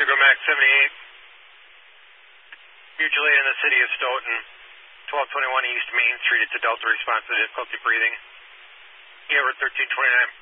Hugo Max 78. Mutually in the city of Stoughton, 1221 East Main Street. It's a Delta response to difficulty breathing. Air 1329.